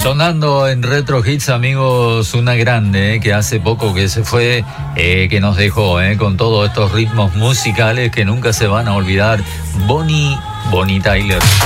Sonando en Retro Hits, amigos, una grande que hace poco que se fue, que nos dejó con todos estos ritmos musicales que nunca se van a olvidar. Bonnie Tyler.